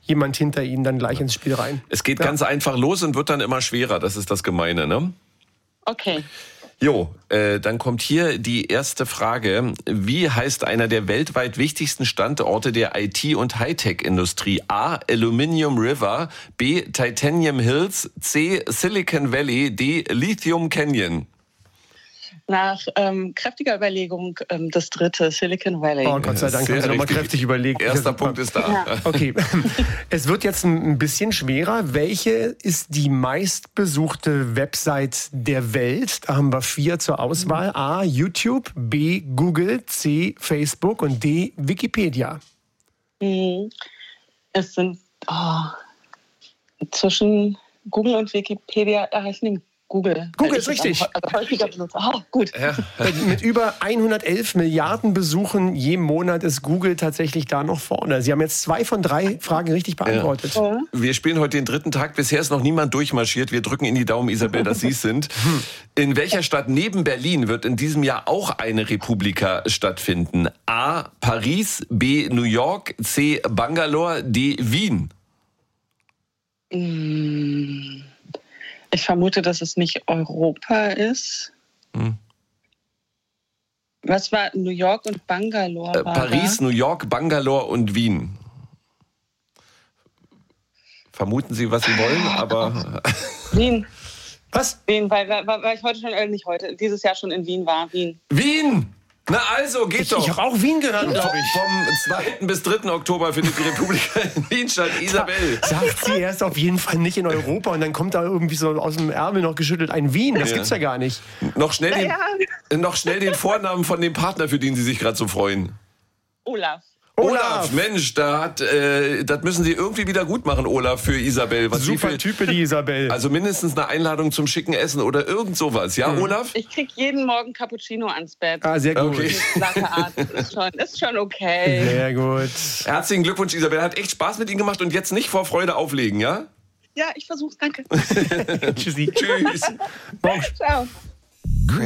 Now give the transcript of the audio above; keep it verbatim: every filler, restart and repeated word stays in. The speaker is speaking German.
jemand hinter ihnen dann gleich ins Spiel rein. Es geht ja. ganz einfach los und wird dann immer schwerer. Das ist das Gemeine, ne? Okay. Jo, äh, dann kommt hier die erste Frage. Wie heißt einer der weltweit wichtigsten Standorte der I T- und Hightech-Industrie? A. Aluminium River, B. Titanium Hills, C. Silicon Valley, D. Lithium Canyon. Nach ähm, kräftiger Überlegung ähm, das dritte, Silicon Valley. Oh Gott sei Dank, haben Sie nochmal kräftig überlegt. Erster Punkt ist da. Ja. Okay, es wird jetzt ein bisschen schwerer. Welche ist die meistbesuchte Website der Welt? Da haben wir vier zur Auswahl. A. YouTube, B. Google, C. Facebook und D. Wikipedia. Mhm. Es sind oh, zwischen Google und Wikipedia, da ich nehme Google. Google ist richtig. Also häufiger benutzt. Oh, gut. Ja. Mit über hundertelf Milliarden Besuchen je Monat ist Google tatsächlich da noch vorne. Sie haben jetzt zwei von drei Fragen richtig beantwortet. Ja. Wir spielen heute den dritten Tag. Bisher ist noch niemand durchmarschiert. Wir drücken in die Daumen, Isabel, dass Sie es sind. In welcher Stadt neben Berlin wird in diesem Jahr auch eine Republika stattfinden? A. Paris, B. New York, C. Bangalore, D. Wien. Mm. Ich vermute, dass es nicht Europa ist. Hm. Was war New York und Bangalore? Äh, Paris, da? New York, Bangalore und Wien. Vermuten Sie, was Sie wollen, aber... Wien. Was? Wien, weil, weil, weil ich heute schon, äh, nicht heute, dieses Jahr schon in Wien war. Wien. Wien! Na also, geht Ich, doch. ich habe auch Wien gehört, glaube ich. Vom zweiten bis dritten Oktober findet die Republika in Wien statt. Isabel. Sagt sie erst auf jeden Fall nicht in Europa und dann kommt da irgendwie so aus dem Ärmel noch geschüttelt ein Wien. Das Ja. gibt's ja gar nicht. Noch schnell, den, Ja. noch schnell den Vornamen von dem Partner, für den Sie sich gerade so freuen. Olaf. Olaf, Mensch, da hat, äh, das müssen Sie irgendwie wieder gut machen, Olaf, für Isabel. Was Super Sie Type, die Isabel. Also mindestens eine Einladung zum schicken Essen oder irgend sowas. Ja, mhm. Olaf? Ich krieg jeden Morgen Cappuccino ans Bett. Ah, sehr gut. Okay. Latte Art, ist schon, ist schon okay. Sehr gut. Herzlichen Glückwunsch, Isabel. Hat echt Spaß mit Ihnen gemacht und jetzt nicht vor Freude auflegen, ja? Ja, ich versuch's, danke. Tschüssi. Tschüss. Morgen. Ciao.